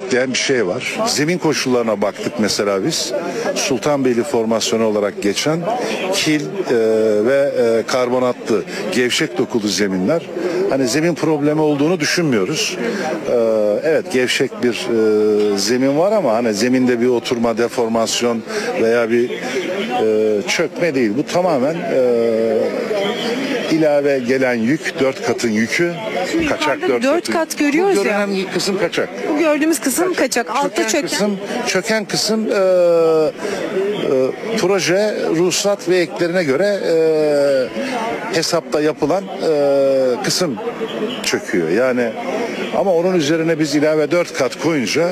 bekleyen bir şey var. Zemin koşullarına baktık mesela biz. Sultanbeyli formasyonu olarak geçen kil ve karbonatlı, gevşek dokulu zeminler. Hani zemin problemi olduğunu düşünmüyoruz. Evet, gevşek bir zemin var ama hani zeminde bir oturma, deformasyon veya bir çökme değil. Bu tamamen ilave gelen yük, 4 katın yükü. Kaçak 4 kat görüyoruz bu ya. görünen kısım kaçak. Bu gördüğümüz kısım kaçak. Altta Çöken kısım proje, ruhsat ve eklerine göre hesapta yapılan kısım çöküyor. Yani ama onun üzerine biz ilave 4 kat koyunca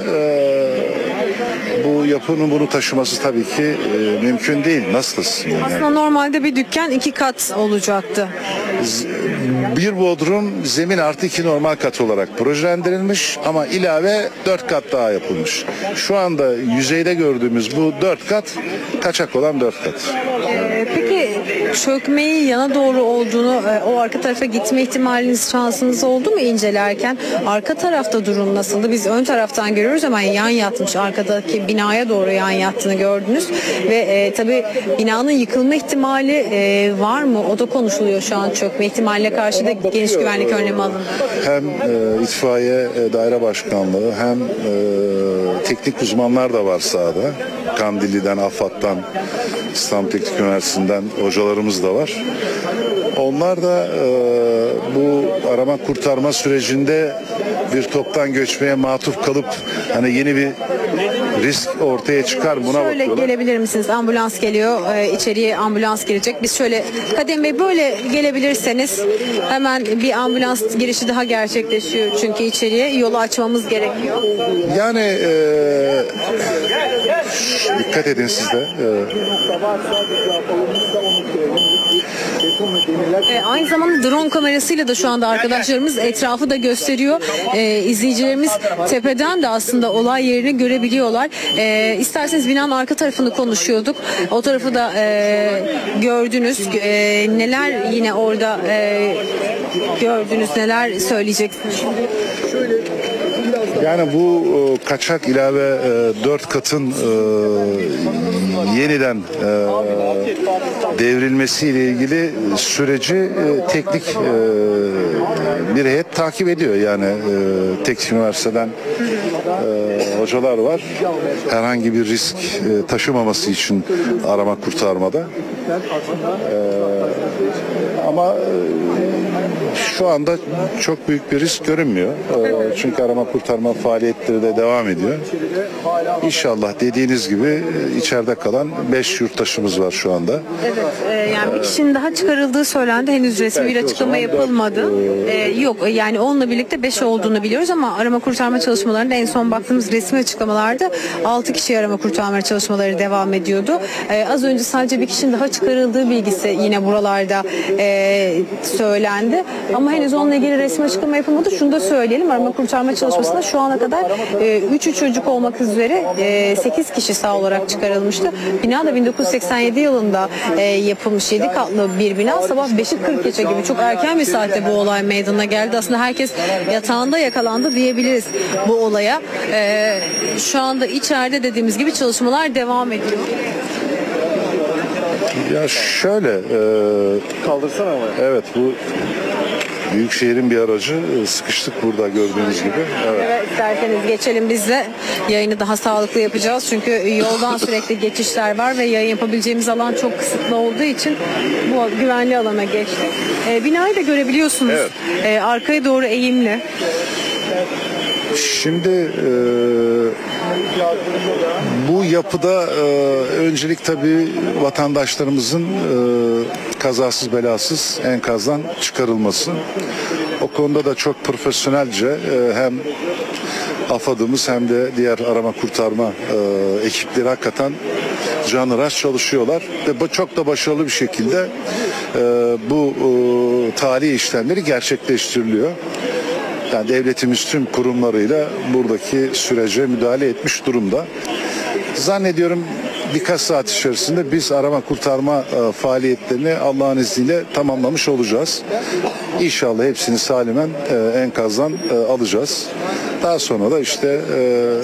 bu yapının bunu taşıması tabii ki mümkün değil. Nasıl? Aslında normalde bir dükkan 2 kat olacaktı. Bir bodrum zemin artı 2 normal kat olarak projelendirilmiş ama ilave 4 kat daha yapılmış. Şu anda yüzeyde gördüğümüz bu 4 kat kaçak olan 4 kat. Peki çökmeyi yana doğru olduğunu, o arka tarafa gitme ihtimaliniz, şansınız oldu mu incelerken? Arka tarafta durum nasıldı? Biz ön taraftan görüyoruz ama yan yatmış, arkadaki binaya doğru yan yattığını gördünüz ve tabii binanın yıkılma ihtimali var mı? O da konuşuluyor şu an, çökme ihtimaline karşı da geniş güvenlik önlemi alındı. Hem itfaiye daire başkanlığı hem teknik uzmanlar da var sahada. Kandilli'den, AFAD'dan, İstanbul Teknik Üniversitesi'nden hocalarımız da var. Onlar da bu arama kurtarma sürecinde bir toptan göçmeye matuf kalıp hani yeni bir risk ortaya çıkar buna şöyle bakıyorlar. Gelebilir misiniz? Ambulans geliyor. İçeriye ambulans girecek. Biz şöyle Kadem Bey böyle gelebilirseniz hemen bir ambulans girişi daha gerçekleşiyor. Çünkü içeriye yolu açmamız gerekiyor. Yani dikkat edin siz de. Aynı zamanda drone kamerasıyla da şu anda arkadaşlarımız etrafı da gösteriyor. İzleyicilerimiz tepeden de aslında olay yerini görebiliyorlar. İsterseniz binanın arka tarafını konuşuyorduk. O tarafı da gördünüz. Neler yine orada gördünüz, neler söyleyeceksiniz? Yani bu kaçak ilave 4 katın yeniden devrilmesiyle ilgili süreci teknik bir heyet takip ediyor. Yani Teknik Üniversiteden hocalar var. Herhangi bir risk taşımaması için arama kurtarmada. Ama şu anda çok büyük bir risk görünmüyor. Çünkü arama kurtarma faaliyetleri de devam ediyor. İnşallah dediğiniz gibi içeride kalan 5 yurttaşımız var şu anda. Evet, yani bir kişinin daha çıkarıldığı söylendi. Henüz resmi bir açıklama yapılmadı. Yok, yani onunla birlikte 5 olduğunu biliyoruz ama arama kurtarma çalışmalarında en son baktığımız resmi açıklamalarda 6 kişi arama kurtarma çalışmaları devam ediyordu. Az önce sadece bir kişinin daha çıkarıldığı bilgisi yine buralarda söylendi. Ama henüz onunla ilgili resmi açıklama yapılmadı. Şunu da söyleyelim. Arama kurtarma çalışmasında şu ana kadar 3'ü çocuk olmak üzere 8 kişi sağ olarak çıkarılmıştı. Bina da 1987 yılında yapılmış 7 katlı bir bina. Sabah 5'i 40 geçe gibi çok erken bir saatte bu olay meydana geldi. Aslında herkes yatağında yakalandı diyebiliriz bu olaya. Şu anda içeride dediğimiz gibi çalışmalar devam ediyor. Ya şöyle Kaldırsana ama. evet, bu Büyükşehir'in bir aracı, sıkıştık burada gördüğünüz gibi. Evet, isterseniz geçelim biz de. Yayını daha sağlıklı yapacağız. Çünkü yoldan sürekli geçişler var ve yayın yapabileceğimiz alan çok kısıtlı olduğu için bu güvenli alana geçtik. Binayı da görebiliyorsunuz. Evet. Arkaya doğru eğimli. Şimdi bu yapıda öncelik tabii vatandaşlarımızın kazasız belasız enkazdan çıkarılması. O konuda da çok profesyonelce hem AFAD'ımız hem de diğer arama kurtarma ekipleri hakikaten canhıraş çalışıyorlar ve çok da başarılı bir şekilde bu tahliye işlemleri gerçekleştiriliyor. Yani devletimiz tüm kurumlarıyla buradaki sürece müdahale etmiş durumda. Zannediyorum birkaç saat içerisinde biz arama kurtarma faaliyetlerini Allah'ın izniyle tamamlamış olacağız. İnşallah hepsini salimen enkazdan alacağız. Daha sonra da işte